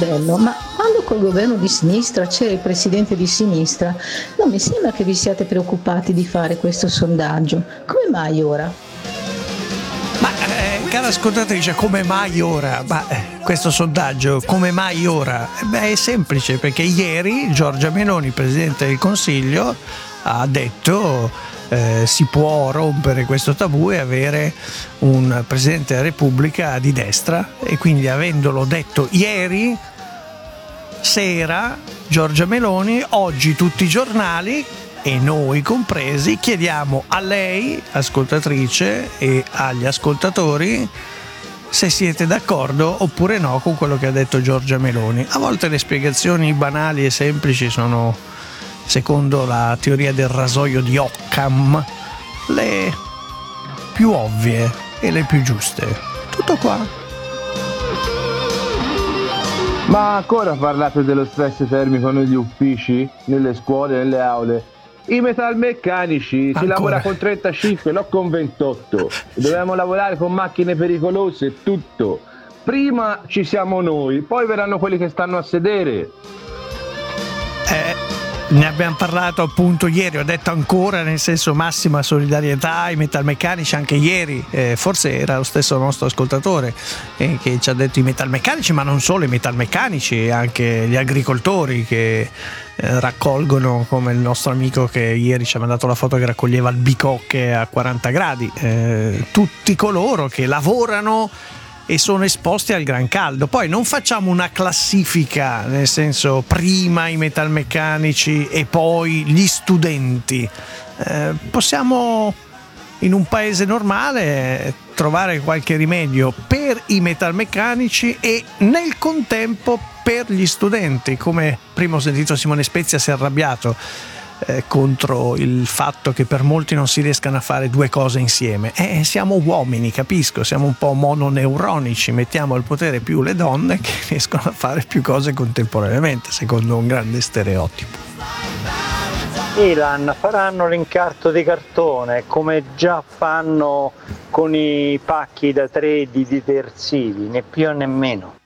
bello, ma quando col governo di sinistra c'era il presidente di sinistra, non mi sembra che vi siate preoccupati di fare questo sondaggio. Come mai ora? Ma cara ascoltatrice, come mai ora? Questo sondaggio, come mai ora? È semplice, perché ieri Giorgia Meloni, Presidente del Consiglio, ha detto si può rompere questo tabù e avere un Presidente della Repubblica di destra, e quindi, avendolo detto ieri sera Giorgia Meloni, oggi tutti i giornali e noi compresi chiediamo a lei, ascoltatrice, e agli ascoltatori se siete d'accordo oppure no con quello che ha detto Giorgia Meloni. A volte le spiegazioni banali e semplici sono, secondo la teoria del rasoio di Occam, le più ovvie e le più giuste. Tutto qua. Ma ancora parlate dello stress termico negli uffici, nelle scuole, nelle aule? I metalmeccanici si lavora con 35, non con 28. Dobbiamo lavorare con macchine pericolose e tutto. Prima ci siamo noi, poi verranno quelli che stanno a sedere. Ne abbiamo parlato appunto ieri, ho detto ancora, nel senso, massima solidarietà ai metalmeccanici. Anche ieri forse era lo stesso nostro ascoltatore che ci ha detto i metalmeccanici, ma non solo i metalmeccanici, anche gli agricoltori che raccolgono, come il nostro amico che ieri ci ha mandato la foto che raccoglieva albicocche a 40 gradi, tutti coloro che lavorano e sono esposti al gran caldo. Poi non facciamo una classifica, nel senso, prima i metalmeccanici e poi gli studenti. Possiamo, in un paese normale, trovare qualche rimedio per i metalmeccanici e nel contempo per gli studenti. Come prima ho sentito Simone Spezia si è arrabbiato contro il fatto che per molti non si riescano a fare due cose insieme. Siamo uomini, capisco, siamo un po' mononeuronici, mettiamo al potere più le donne che riescono a fare più cose contemporaneamente, secondo un grande stereotipo. Ilan, faranno l'incarto di cartone come già fanno con i pacchi da 3 di detersivi, né più né meno.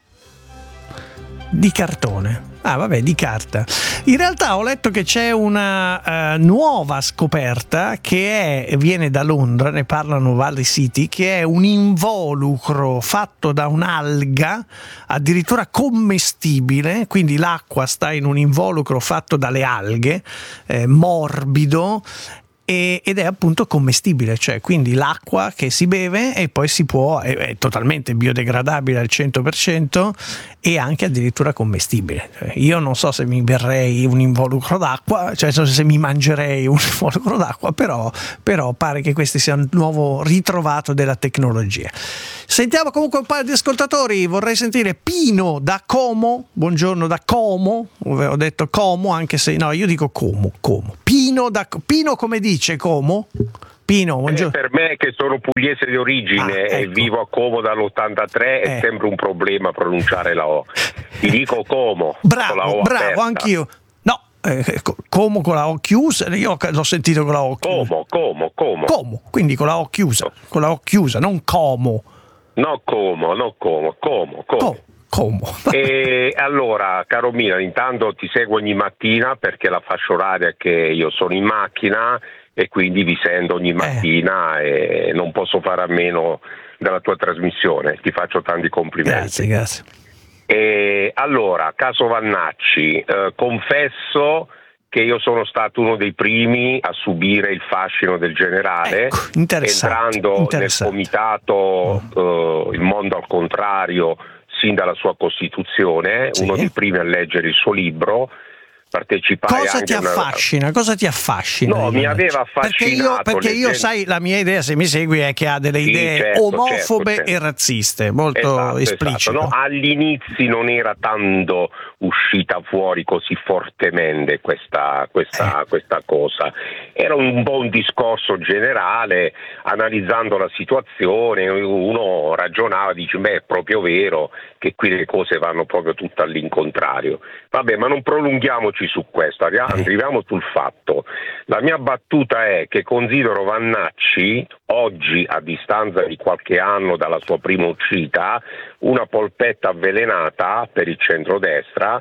Di cartone? Di carta. In realtà ho letto che c'è una nuova scoperta che viene da Londra, ne parlano vari siti, che è un involucro fatto da un'alga, addirittura commestibile, quindi l'acqua sta in un involucro fatto dalle alghe, morbido, ed è appunto commestibile, cioè quindi l'acqua che si beve e poi si può, è totalmente biodegradabile al 100% e anche addirittura commestibile. Io non so se mi berrei un involucro d'acqua, cioè se mi mangerei un involucro d'acqua, però pare che questo sia un nuovo ritrovato della tecnologia. Sentiamo comunque un paio di ascoltatori. Vorrei sentire Pino da Como. Buongiorno da Como. Ho detto Como, anche se no, io dico Como. Pino come dice Como? Pino, buongiorno. Per me, che sono pugliese di origine e vivo a Como dall'83, è sempre un problema pronunciare la O. Ti dico Como. Bravo, con la O aperta. Anch'io. No, Como con la O chiusa, io l'ho sentito con la O chiusa. Como, quindi con la O chiusa, non Como. No, Como. E allora, caro Milan, intanto ti seguo ogni mattina perché la fascia oraria è che io sono in macchina e quindi vi sento ogni mattina e non posso fare a meno della tua trasmissione. Ti faccio tanti complimenti. Grazie. E allora, caso Vannacci, confesso che io sono stato uno dei primi a subire il fascino del generale, entrando nel comitato Il Mondo al Contrario sin dalla sua costituzione, uno dei primi a leggere il suo libro. Partecipai Cosa ti affascina? No, mi aveva affascinato. Perché io sai, la mia idea, se mi segui, è che ha delle idee omofobe e razziste, molto esplicite. No? Agli inizi non era tanto uscita fuori così fortemente questa cosa. Era un po' un discorso generale, analizzando la situazione, uno ragionava, dice, è proprio vero che qui le cose vanno proprio tutte all'incontrario. Vabbè, ma non prolunghiamoci fermiamoci su questo, arriviamo sul fatto. La mia battuta è che considero Vannacci, oggi a distanza di qualche anno dalla sua prima uscita, una polpetta avvelenata per il centrodestra,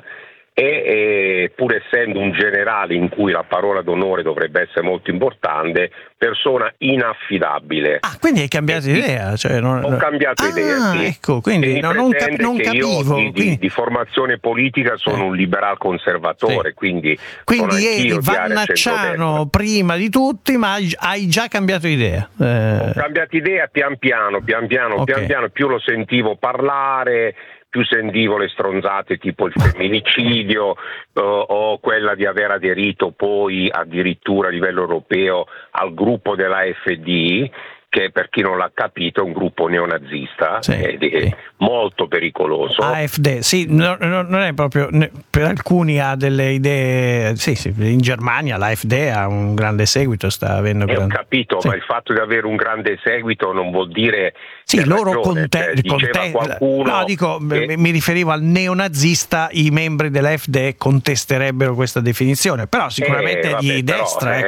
e pur essendo un generale in cui la parola d'onore dovrebbe essere molto importante, persona inaffidabile. Quindi hai cambiato idea? Ho cambiato idea, sì. Ecco, quindi non capivo. Io di formazione politica sono un liberal conservatore, quindi eri vannacciano prima di tutti, ma hai già cambiato idea. Ho cambiato idea pian piano, più lo sentivo parlare, più sentivo le stronzate tipo il femminicidio o quella di aver aderito poi addirittura a livello europeo al gruppo dell'AfD, che per chi non l'ha capito è un gruppo neonazista ed è molto pericoloso. AfD, sì, non è proprio, per alcuni ha delle idee, in Germania l'AfD ha un grande seguito, sta avendo ho capito, ma il fatto di avere un grande seguito non vuol dire loro qualcuno mi riferivo al neonazista, i membri dell'AfD contesterebbero questa definizione, però sicuramente di destra.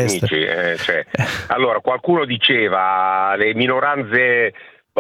Allora qualcuno diceva le minoranze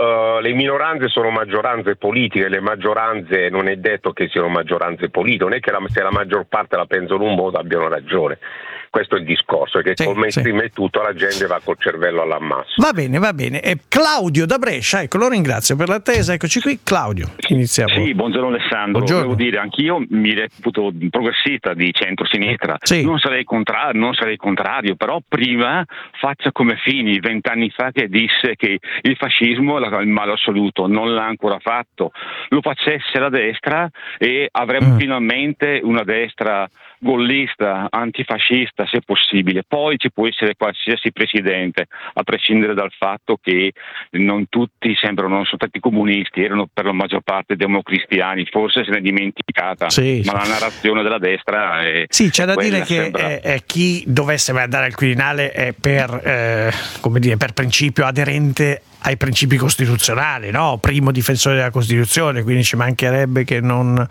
sono maggioranze politiche, le maggioranze non è detto che siano maggioranze politiche, non è che se la maggior parte la pensano in un modo abbiano ragione. Questo è il discorso, che col mainstream e tutto la gente va col cervello all'ammasso. Va bene. E Claudio da Brescia, ecco, lo ringrazio per l'attesa, eccoci qui. Claudio, iniziamo. Sì, buongiorno Alessandro. Devo dire, anch'io mi reputo progressista di centro-sinistra. Non sarei contrario, però prima faccia come Fini, 20 anni fa, che disse che il fascismo era il male assoluto, non l'ha ancora fatto. Lo facesse la destra e avremmo finalmente una destra gollista, antifascista se possibile. Poi ci può essere qualsiasi presidente, a prescindere dal fatto che non tutti non sono stati comunisti, erano per la maggior parte democristiani, forse se ne è dimenticata, ma la narrazione della destra è c'è da dire che chi dovesse andare al Quirinale è per principio aderente ai principi costituzionali, no? Primo difensore della Costituzione, quindi ci mancherebbe che non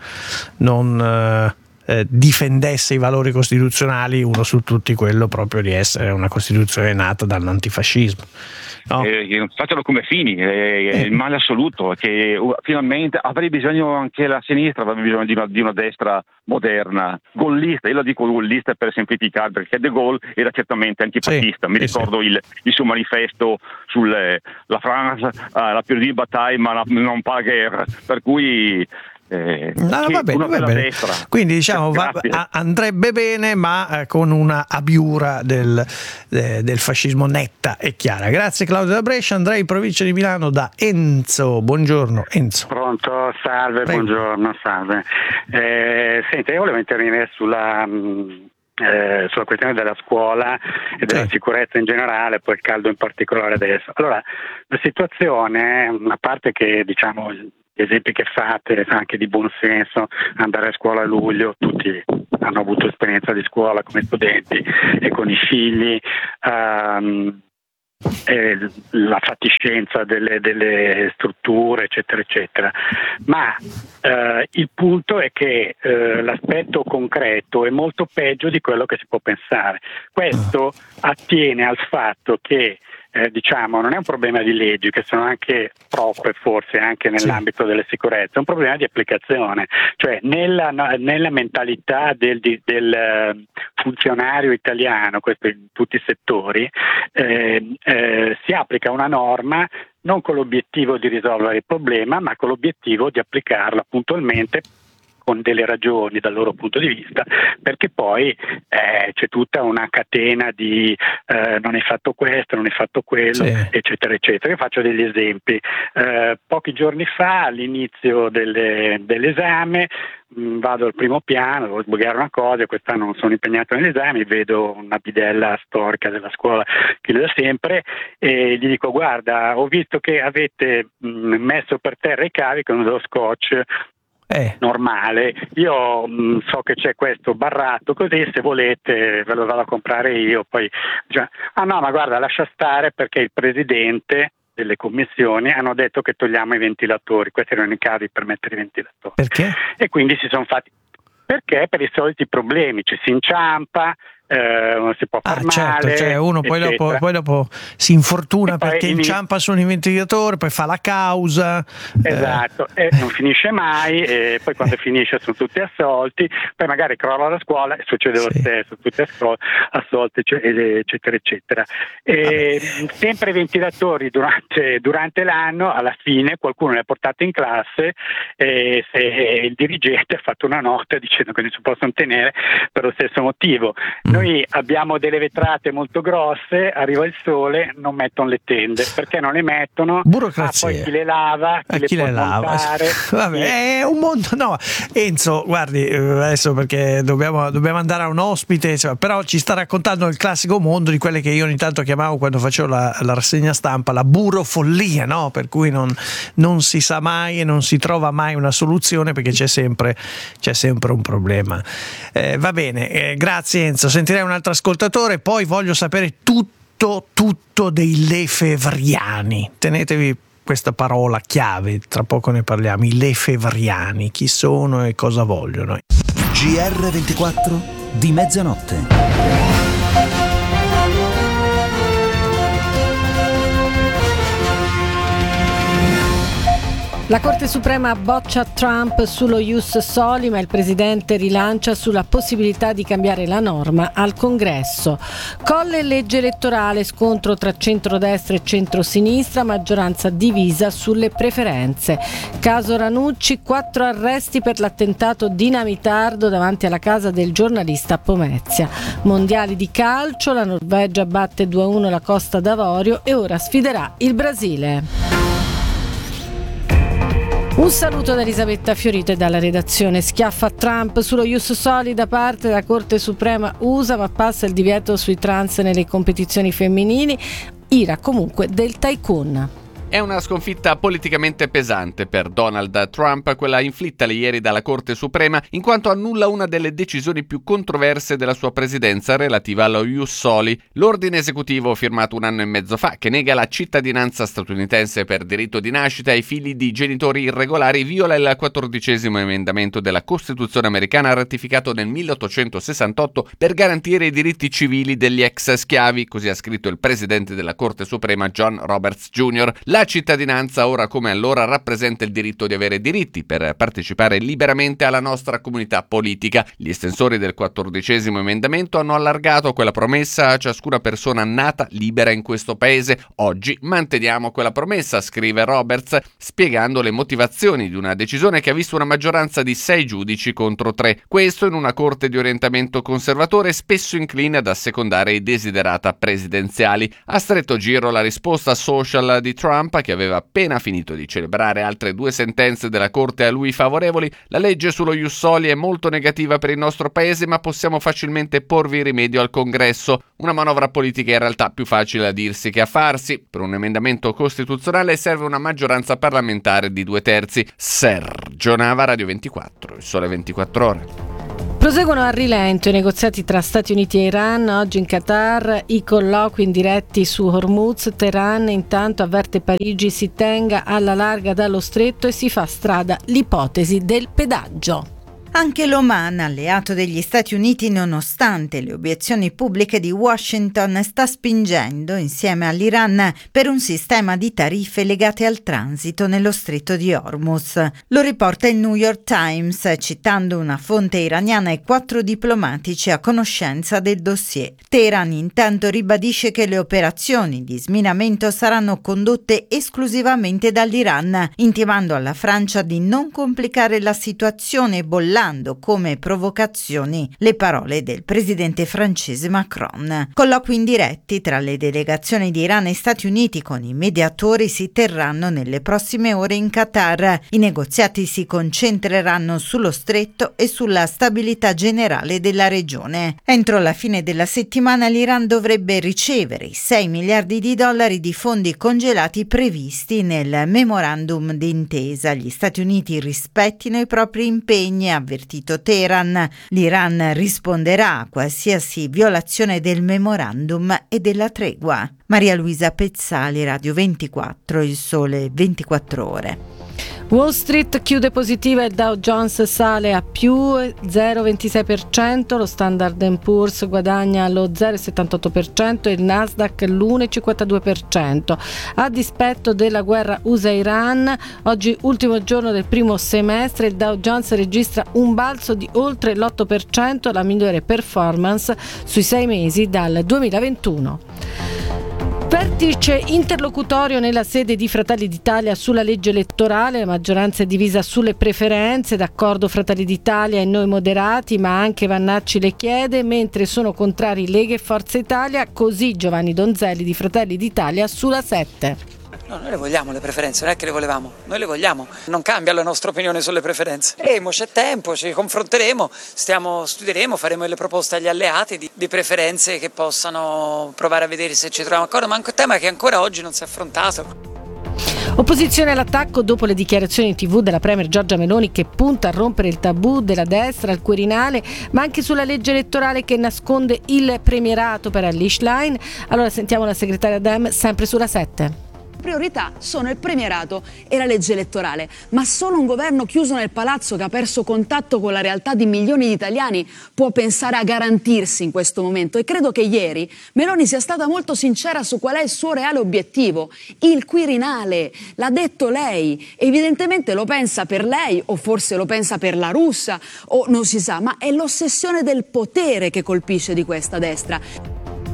difendesse i valori costituzionali, uno su tutti quello proprio di essere una Costituzione nata dall'antifascismo. No? Facciano come Fini, il male assoluto, che finalmente avrei bisogno, anche la sinistra avrebbe bisogno di una destra moderna, gollista. Io la dico gollista per semplificare, perché De Gaulle era certamente antifascista. Mi ricordo il suo manifesto la France, la période de bataille ma non pas guerre, per cui va bene. Quindi diciamo andrebbe bene, ma con una abiura del fascismo netta e chiara. Grazie Claudio da Brescia. Andrei in provincia di Milano da Enzo. Buongiorno Enzo. Pronto, salve. Prego. Buongiorno, salve. Senti, io volevo intervenire sulla questione della scuola e della sicurezza in generale, poi il caldo in particolare adesso. Allora, la situazione, a parte che diciamo gli esempi che fate anche di buon senso, andare a scuola a luglio, tutti hanno avuto esperienza di scuola come studenti e con i figli, la fatiscenza delle strutture eccetera eccetera, ma il punto è che l'aspetto concreto è molto peggio di quello che si può pensare. Questo attiene al fatto che non è un problema di leggi, che sono anche troppe forse anche nell'ambito delle sicurezze, è un problema di applicazione, cioè nella mentalità del funzionario italiano, questo in tutti i settori, si applica una norma non con l'obiettivo di risolvere il problema, ma con l'obiettivo di applicarla puntualmente con delle ragioni dal loro punto di vista, perché poi c'è tutta una catena di non hai fatto questo, non hai fatto quello, eccetera eccetera. Io faccio degli esempi. Pochi giorni fa, all'inizio dell'esame, vado al primo piano, devo sbrigare una cosa, quest'anno non sono impegnato negli esami, vedo una bidella storica della scuola che le da sempre e gli dico: guarda, ho visto che avete messo per terra i cavi con dello scotch normale, io so che c'è questo barrato così, se volete ve lo vado a comprare io. Poi no, ma guarda, lascia stare, perché il presidente delle commissioni hanno detto che togliamo i ventilatori. Questi erano i cavi per mettere i ventilatori. Perché? E quindi si sono fatti perché per i soliti problemi, si inciampa, non si può far male, cioè uno poi dopo si infortuna perché inciampa su un ventilatore, poi fa la causa, esatto, e non finisce mai, e poi quando finisce sono tutti assolti, poi magari crolla la scuola e succede lo stesso, tutti assolti, eccetera eccetera. Sempre i ventilatori durante l'anno, alla fine qualcuno li ha portati in classe e il dirigente ha fatto una nota dicendo che non si possono tenere per lo stesso motivo. Noi abbiamo delle vetrate molto grosse, arriva il sole, non mettono le tende. Perché non le mettono? Burocrazia. Poi chi le lava, chi le lava. Montare. Vabbè, è un mondo. No, Enzo, guardi, adesso perché dobbiamo andare a un ospite, però ci sta raccontando il classico mondo di quelle che io ogni tanto chiamavo, quando facevo la rassegna stampa, la burofollia, no? Per cui non si sa mai e non si trova mai una soluzione, perché c'è sempre un problema. Va bene, grazie Enzo. Sentirei un altro ascoltatore, poi voglio sapere tutto dei lefevriani. Tenetevi questa parola chiave, tra poco ne parliamo. I lefevriani, chi sono e cosa vogliono? GR24 di mezzanotte. La Corte Suprema boccia Trump sullo ius soli, ma il presidente rilancia sulla possibilità di cambiare la norma al Congresso. Colle e legge elettorale, scontro tra centrodestra e centrosinistra, maggioranza divisa sulle preferenze. Caso Ranucci, 4 arresti per l'attentato dinamitardo davanti alla casa del giornalista a Pomezia. Mondiali di calcio, la Norvegia batte 2-1 la Costa d'Avorio e ora sfiderà il Brasile. Un saluto da Elisabetta Fiorito e dalla redazione. Schiaffa Trump sullo ius soli da parte della Corte Suprema USA, ma passa il divieto sui trans nelle competizioni femminili. Ira comunque del tycoon. È una sconfitta politicamente pesante per Donald Trump, quella inflittale ieri dalla Corte Suprema, in quanto annulla una delle decisioni più controverse della sua presidenza relativa allo ius soli, l'ordine esecutivo firmato un anno e mezzo fa, che nega la cittadinanza statunitense per diritto di nascita ai figli di genitori irregolari, viola il 14° emendamento della Costituzione americana ratificato nel 1868 per garantire i diritti civili degli ex schiavi, così ha scritto il presidente della Corte Suprema John Roberts Jr. La cittadinanza ora come allora rappresenta il diritto di avere diritti per partecipare liberamente alla nostra comunità politica. Gli estensori del 14° emendamento hanno allargato quella promessa a ciascuna persona nata libera in questo paese. Oggi manteniamo quella promessa, scrive Roberts, spiegando le motivazioni di una decisione che ha visto una maggioranza di 6 giudici contro 3. Questo in una corte di orientamento conservatore spesso incline ad assecondare i desiderata presidenziali. A stretto giro la risposta social di Trump, che aveva appena finito di celebrare altre 2 sentenze della Corte a lui favorevoli. La legge sullo ius soli è molto negativa per il nostro paese, ma possiamo facilmente porvi rimedio al Congresso. Una manovra politica in realtà più facile a dirsi che a farsi. Per un emendamento costituzionale serve una maggioranza parlamentare di 2/3. Sergio Nava, Radio 24, il Sole 24 Ore. Proseguono a rilento i negoziati tra Stati Uniti e Iran. Oggi in Qatar i colloqui indiretti su Hormuz. Teheran intanto avverte Parigi si tenga alla larga dallo stretto e si fa strada l'ipotesi del pedaggio. Anche l'Oman, alleato degli Stati Uniti nonostante le obiezioni pubbliche di Washington, sta spingendo insieme all'Iran per un sistema di tariffe legate al transito nello stretto di Hormuz. Lo riporta il New York Times, citando una fonte iraniana e 4 diplomatici a conoscenza del dossier. Teheran intanto ribadisce che le operazioni di sminamento saranno condotte esclusivamente dall'Iran, intimando alla Francia di non complicare la situazione, bollando come provocazioni le parole del presidente francese Macron. Colloqui indiretti tra le delegazioni di Iran e Stati Uniti con i mediatori si terranno nelle prossime ore in Qatar. I negoziati si concentreranno sullo stretto e sulla stabilità generale della regione. Entro la fine della settimana l'Iran dovrebbe ricevere i $6 miliardi di fondi congelati previsti nel memorandum d'intesa. Gli Stati Uniti rispettino i propri impegni, avvertito Teheran. L'Iran risponderà a qualsiasi violazione del memorandum e della tregua. Maria Luisa Pezzali, Radio 24, il Sole 24 Ore. Wall Street chiude positiva, il Dow Jones sale a più 0,26%, lo Standard & Poor's guadagna lo 0,78% e il Nasdaq l'1,52%. A dispetto della guerra USA-Iran, oggi ultimo giorno del primo semestre, il Dow Jones registra un balzo di oltre l'8%, la migliore performance sui 6 mesi dal 2021. Vertice interlocutorio nella sede di Fratelli d'Italia sulla legge elettorale, la maggioranza è divisa sulle preferenze, d'accordo Fratelli d'Italia e Noi Moderati, ma anche Vannacci le chiede, mentre sono contrari Lega e Forza Italia, così Giovanni Donzelli di Fratelli d'Italia sulla 7. No, noi le vogliamo le preferenze, non è che le volevamo, noi le vogliamo, non cambia la nostra opinione sulle preferenze. C'è tempo, ci confronteremo, studieremo, faremo le proposte agli alleati di preferenze che possano provare a vedere se ci troviamo d'accordo, ma è un tema che ancora oggi non si è affrontato. Opposizione all'attacco dopo le dichiarazioni in TV della premier Giorgia Meloni che punta a rompere il tabù della destra al Quirinale, ma anche sulla legge elettorale che nasconde il premierato per Elly Schlein. Allora sentiamo la segretaria Dem sempre sulla 7. Priorità sono il premierato e la legge elettorale, ma solo un governo chiuso nel palazzo che ha perso contatto con la realtà di milioni di italiani può pensare a garantirsi in questo momento, e credo che ieri Meloni sia stata molto sincera su qual è il suo reale obiettivo, il Quirinale, l'ha detto lei, evidentemente lo pensa per lei o forse lo pensa per la Russa o non si sa, ma è l'ossessione del potere che colpisce di questa destra.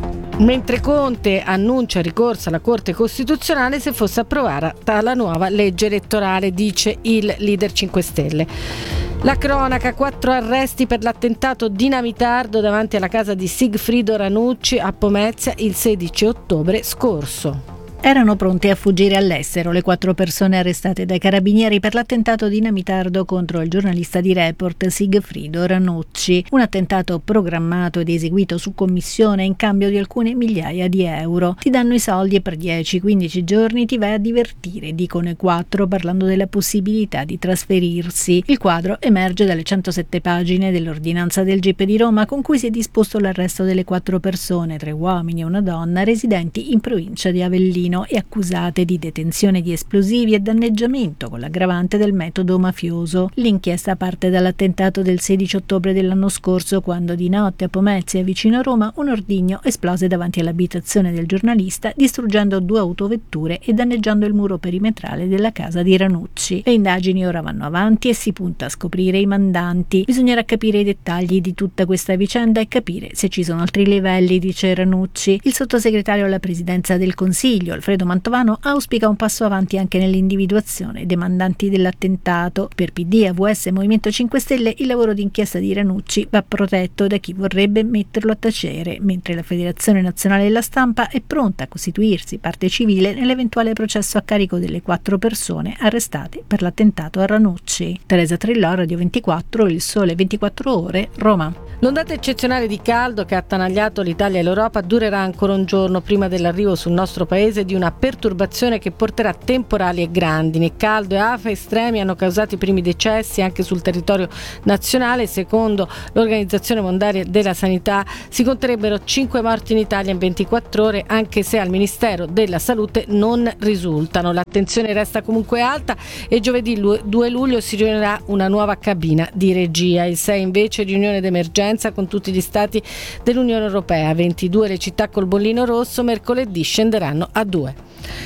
Mentre Conte annuncia ricorso alla Corte Costituzionale se fosse approvata la nuova legge elettorale, dice il leader 5 Stelle. La cronaca, 4 arresti per l'attentato dinamitardo davanti alla casa di Sigfrido Ranucci a Pomezia il 16 ottobre scorso. Erano pronte a fuggire all'estero le 4 persone arrestate dai carabinieri per l'attentato dinamitardo contro il giornalista di Report Sigfrido Ranucci, un attentato programmato ed eseguito su commissione in cambio di alcune migliaia di euro. Ti danno i soldi e per 10-15 giorni ti vai a divertire, dicono i 4 parlando della possibilità di trasferirsi. Il quadro emerge dalle 107 pagine dell'ordinanza del GIP di Roma con cui si è disposto l'arresto delle 4 persone, 3 uomini e una donna, residenti in provincia di Avellino e accusate di detenzione di esplosivi e danneggiamento con l'aggravante del metodo mafioso. L'inchiesta parte dall'attentato del 16 ottobre dell'anno scorso, quando di notte a Pomezia, vicino a Roma, un ordigno esplose davanti all'abitazione del giornalista, distruggendo 2 autovetture e danneggiando il muro perimetrale della casa di Ranucci. Le indagini ora vanno avanti e si punta a scoprire i mandanti. Bisognerà capire i dettagli di tutta questa vicenda e capire se ci sono altri livelli, dice Ranucci. Il sottosegretario alla presidenza del Consiglio, Alfredo Mantovano, auspica un passo avanti anche nell'individuazione dei mandanti dell'attentato. Per PD, AVS e Movimento 5 Stelle il lavoro d'inchiesta di Ranucci va protetto da chi vorrebbe metterlo a tacere, mentre la Federazione Nazionale della Stampa è pronta a costituirsi parte civile nell'eventuale processo a carico delle 4 persone arrestate per l'attentato a Ranucci. Teresa Trillò, Radio 24, Il Sole 24 Ore, Roma. L'ondata eccezionale di caldo che ha attanagliato l'Italia e l'Europa durerà ancora un giorno prima dell'arrivo sul nostro paese di una perturbazione che porterà temporali e grandine. Caldo e afa estremi hanno causato i primi decessi anche sul territorio nazionale. Secondo l'Organizzazione Mondiale della Sanità si conterebbero 5 morti in Italia in 24 ore, anche se al Ministero della Salute non risultano. L'attenzione resta comunque alta e giovedì 2 luglio si riunirà una nuova cabina di regia. Il 6 invece riunione d'emergenza con tutti gli stati dell'Unione Europea. 22 le città col bollino rosso, mercoledì scenderanno a 2.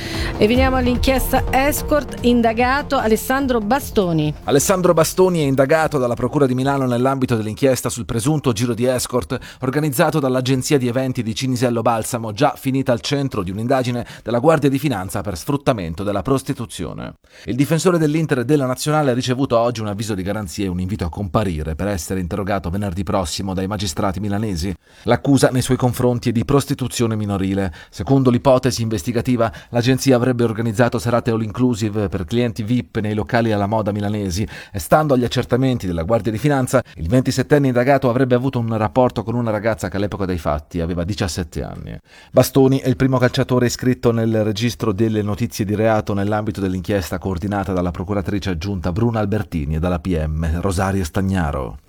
E veniamo all'inchiesta Escort, indagato Alessandro Bastoni. Alessandro Bastoni è indagato dalla Procura di Milano nell'ambito dell'inchiesta sul presunto giro di escort organizzato dall'agenzia di eventi di Cinisello Balsamo, già finita al centro di un'indagine della Guardia di Finanza per sfruttamento della prostituzione. Il difensore dell'Inter e della Nazionale ha ricevuto oggi un avviso di garanzia e un invito a comparire per essere interrogato venerdì prossimo dai magistrati milanesi. L'accusa nei suoi confronti è di prostituzione minorile. Secondo l'ipotesi investigativa, l'agenzia avrebbe organizzato serate all inclusive per clienti VIP nei locali alla moda milanesi e, stando agli accertamenti della Guardia di Finanza, il 27enne indagato avrebbe avuto un rapporto con una ragazza che all'epoca dei fatti aveva 17 anni. Bastoni è il primo calciatore iscritto nel registro delle notizie di reato nell'ambito dell'inchiesta coordinata dalla procuratrice aggiunta Bruna Albertini e dalla PM Rosaria Stagnaro.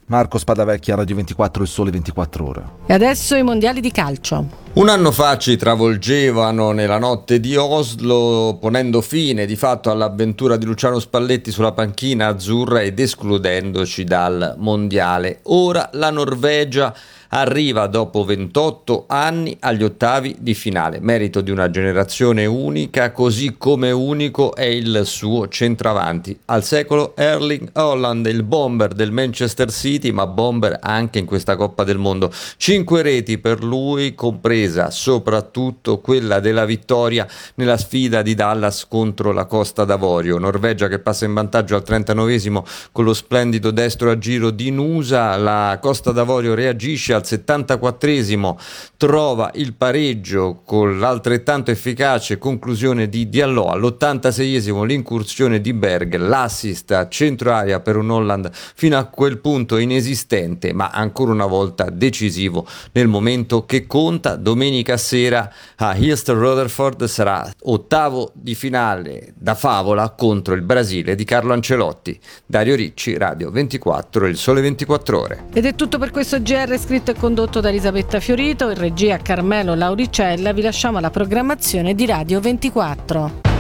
Marco Spadavecchia, Radio 24, Il Sole 24 Ore. E adesso i mondiali di calcio. Un anno fa ci travolgevano nella notte di Oslo, ponendo fine di fatto all'avventura di Luciano Spalletti sulla panchina azzurra ed escludendoci dal mondiale. Ora la Norvegia arriva dopo 28 anni agli ottavi di finale, merito di una generazione unica, così come unico è il suo centravanti. Al secolo Erling Haaland, il bomber del Manchester City, ma bomber anche in questa Coppa del Mondo. 5 reti per lui, compresa soprattutto quella della vittoria nella sfida di Dallas contro la Costa d'Avorio. Norvegia che passa in vantaggio al 39esimo con lo splendido destro a giro di Nusa. La Costa d'Avorio reagisce al 74esimo, trova il pareggio con l'altrettanto efficace conclusione di Diallo. All'86esimo l'incursione di Berg, l'assist a centro area per un Holland fino a quel punto inesistente, ma ancora una volta decisivo nel momento che conta. Domenica sera a East Rutherford sarà ottavo di finale da favola contro il Brasile di Carlo Ancelotti. Dario Ricci, Radio 24, Il Sole 24 Ore. Ed è tutto per questo GR, scritto e condotto da Elisabetta Fiorito, in regia Carmelo Lauricella. Vi lasciamo alla programmazione di Radio 24.